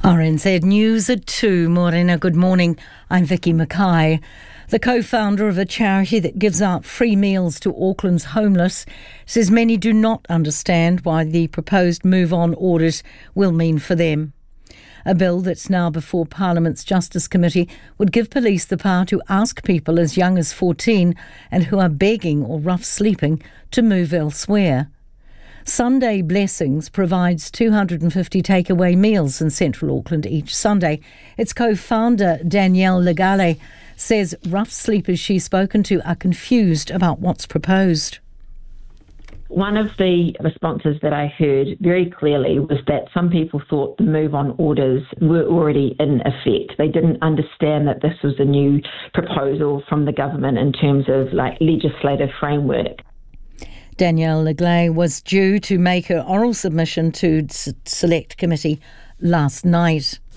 RNZ News at 2. Morena, good morning. I'm Vicky Mackay. The co-founder of a charity that gives out free meals to Auckland's homeless says many do not understand why the proposed move-on orders will mean for them. A bill that's now before Parliament's Justice Committee would give police the power to ask people as young as 14 and who are begging or rough sleeping to move elsewhere. Sunday Blessings provides 250 takeaway meals in central Auckland each Sunday. Its co-founder, Danielle Legale, says rough sleepers she's spoken to are confused about what's proposed. One of the responses that I heard very clearly was that some people thought the move-on orders were already in effect. They didn't understand that this was a new proposal from the government in terms of legislative framework. Danielle Legale was due to make her oral submission to Select Committee last night.